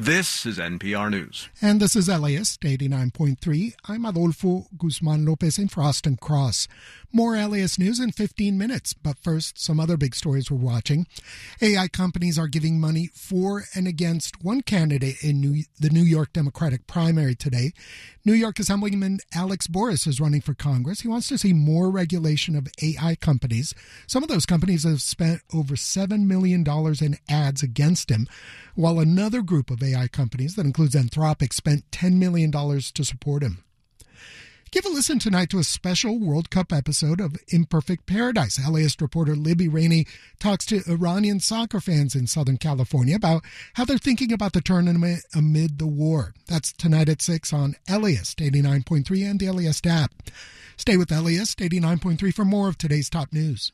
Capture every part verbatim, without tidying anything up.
This is N P R News. And this is Elias, eighty-nine point three. I'm Adolfo Guzman Lopez in Frost and Cross. More Elias news in fifteen minutes. But first, some other big stories we're watching. A I companies are giving money for and against one candidate in New, the New York Democratic primary today. New York Assemblyman Alex Boris is running for Congress. He wants to see more regulation of A I companies. Some of those companies have spent over seven million dollars in ads against him, while another group of A I companies, that includes Anthropic, spent ten million dollars to support him. Give a listen tonight to a special World Cup episode of Imperfect Paradise. Elias reporter Libby Rainey talks to Iranian soccer fans in Southern California about how they're thinking about the tournament amid the war. That's tonight at six on Elias eighty-nine point three and the Elias app. Stay with Elias eighty-nine point three for more of today's top news.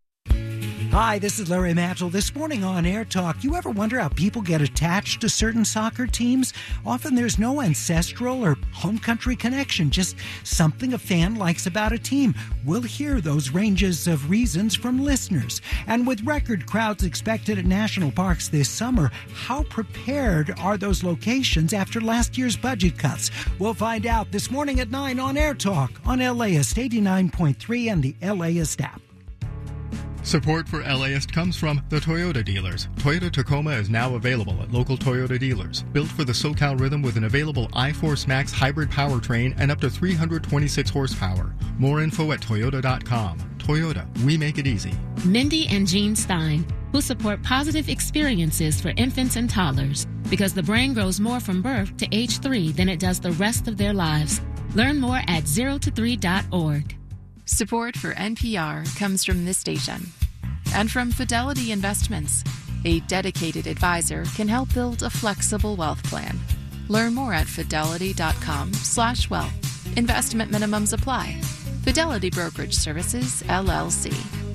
Hi, this is Larry Matchell. This morning on Air Talk, you ever wonder how people get attached to certain soccer teams? Often there's no ancestral or home country connection, just something a fan likes about a team. We'll hear those ranges of reasons from listeners. And with record crowds expected at national parks this summer, how prepared are those locations after last year's budget cuts? We'll find out this morning at nine on Air Talk on L A S eighty-nine point three and the Elias app. Support for Elias comes from the Toyota dealers. Toyota Tacoma is now available at local Toyota dealers. Built for the SoCal rhythm with an available iForce Max hybrid powertrain and up to three hundred twenty-six horsepower. More info at toyota dot com. Toyota, we make it easy. Mindy and Jean Stein, who support positive experiences for infants and toddlers, because the brain grows more from birth to age three than it does the rest of their lives. Learn more at zero to three dot org. Support for N P R comes from this station and from Fidelity Investments. A dedicated advisor can help build a flexible wealth plan. Learn more at fidelity dot com slash wealth. Investment minimums apply. Fidelity Brokerage Services, L L C.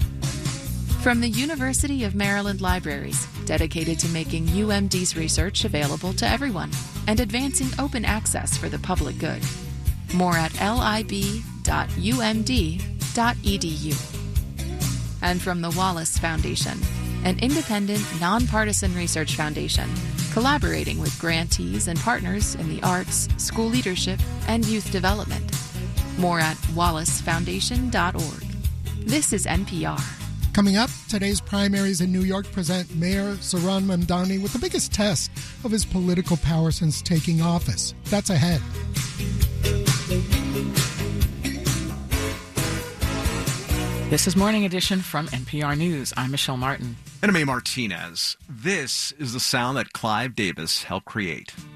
From the University of Maryland Libraries, dedicated to making U M D's research available to everyone and advancing open access for the public good. More at lib dot u m d dot e d u. And from the Wallace Foundation, an independent, nonpartisan research foundation collaborating with grantees and partners in the arts, school leadership, and youth development. More at wallace foundation dot org. This is N P R. Coming up, today's primaries in New York present Mayor Zohran Mamdani with the biggest test of his political power since taking office. That's ahead. This is Morning Edition from N P R News. I'm Michelle Martin. And I'm A. Martinez. This is the sound that Clive Davis helped create.